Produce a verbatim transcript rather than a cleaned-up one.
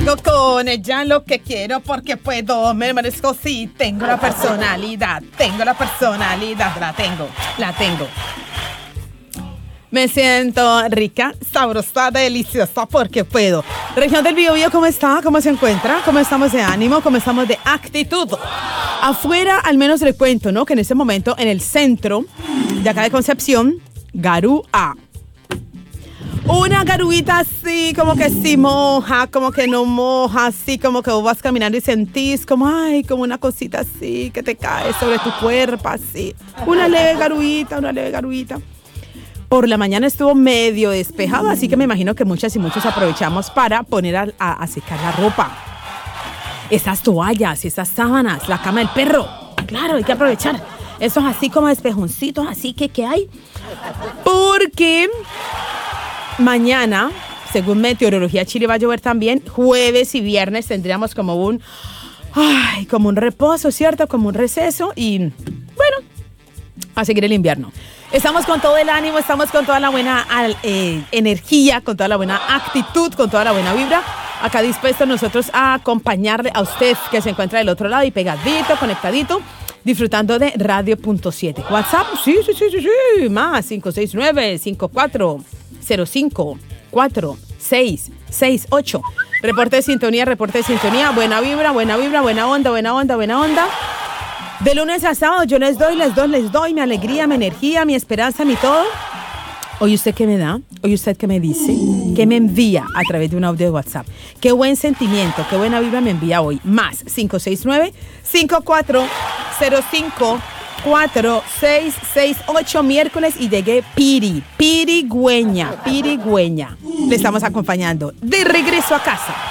Con ella lo que quiero porque puedo, me merezco, sí, tengo la personalidad, tengo la personalidad, la tengo, la tengo. Me siento rica, sabrosa, deliciosa porque puedo. Región del Biobío, ¿cómo está? ¿Cómo se encuentra? ¿Cómo estamos de ánimo? ¿Cómo estamos de actitud? Afuera, al menos le cuento, ¿no? Que en este momento, en el centro de acá de Concepción, garúa. Una garuita así, como que sí moja, como que no moja, así como que vos vas caminando y sentís como, ay, como una cosita así que te cae sobre tu cuerpo, así. Una leve garuita, una leve garuita. Por la mañana estuvo medio despejado, así que me imagino que muchas y muchos aprovechamos para poner a, a, a secar la ropa. Esas toallas, esas sábanas, la cama del perro. Claro, hay que aprovechar. Esos así como despejoncitos, así que, ¿qué hay? Porque mañana, según Meteorología Chile, va a llover también. Jueves y viernes tendríamos como un, ay, como un reposo, ¿cierto? Como un receso y, bueno, a seguir el invierno. Estamos con todo el ánimo, estamos con toda la buena eh, energía, con toda la buena actitud, con toda la buena vibra. Acá dispuestos nosotros a acompañarle a usted que se encuentra del otro lado y pegadito, conectadito, disfrutando de Radio Punto siete. WhatsApp, sí, sí, sí, sí, sí, más cinco seis nueve, cinco cuatro cero cinco, cuatro seis seis ocho. Reporte de sintonía, reporte de sintonía, buena vibra, buena vibra, buena onda, buena onda, buena onda. De lunes a sábado yo les doy, les doy, les doy mi alegría, mi energía, mi esperanza, mi todo. Hoy usted qué me da, hoy usted qué me dice, qué me envía a través de un audio de WhatsApp. Qué buen sentimiento, qué buena vibra me envía hoy. Más cinco seis nueve, cinco cuatro cero cinco, cuatro seis seis ocho, miércoles y llegué piri, pirigüeña, pirigüeña. Le estamos acompañando de regreso a casa.